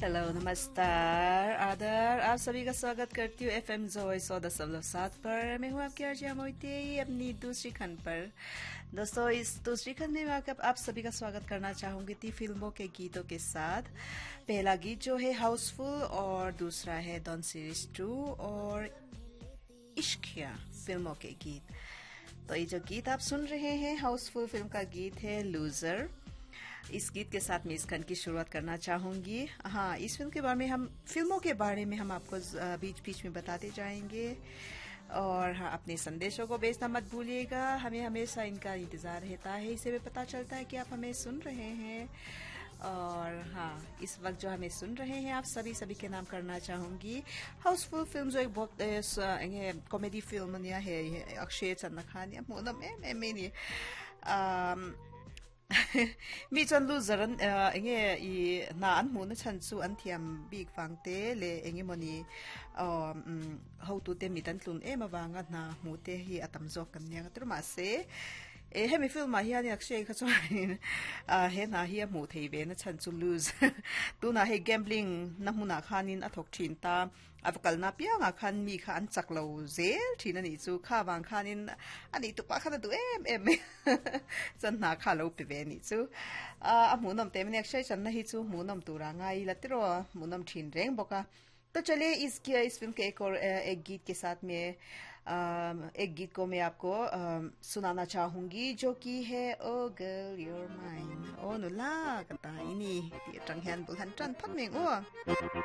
Hello नमस्कार आदर आप सभी का स्वागत करती हूँ एफएम जोय 100.7 पर। मैं हूँ आपकी आरजे मोइते अपनी दूसरी खंड पर। दोस्तों इस दूसरी खंड में मैं आप सभी का स्वागत करना चाहूंगी थी फिल्मों के गीतों के साथ। पहला गीत जो है हाउसफुल और दूसरा है डॉन सीरीज 2 और इश्किया फिल्मों के गीत। तो ये जो गीत आप सुन रहे हैं हाउसफुल फिल्म का गीत है लूजर। इस गीत के साथ मैं इस खंड की शुरुआत करना चाहूंगी। हाँ, इस फिल्मों के बारे में हम आपको बीच बीच में बताते जाएंगे। और हाँ, अपने संदेशों को भेजना मत भूलिएगा। हमें हमेशा इनका इंतजार रहता है। इससे भी पता चलता है कि आप हमें सुन रहे हैं। और हाँ, इस वक्त जो हमें सुन रहे हैं आप सभी के नाम करना चाहूंगी। हाउसफुल फिल्म जो एक बहुत कॉमेडी फिल्म है अक्षय चन्ना Khan mi chan lu zaran enge I na an mu na chan chu an thiam big fang te le enge moni how to te mi tan tlun e ma wanga na mu te hi atam zok kan nya tru ma se e he mi film ma hi ani akshay kha chuan he na hi mu thei ve na chan chu lose tu na he gambling na mu na khanin athok thin ta avkal na pia nga khan mi kha an chaklo zel thin ani chu kha wang khanin ani tu pa kha du em chan na kha lo pe ve ni chu a mu nam te me akshay chan na hi chu mu nam tu ra ngai la tro mu nam thin reng boka। तो चलिए इस film के एक गीत के साथ में एक गीत को मैं आपको सुनाना चाहूंगी जो कि है ओ गर्ल योर माइन ओ नुला कता इनी ती चंग हैन बुल हन चन फक में ओ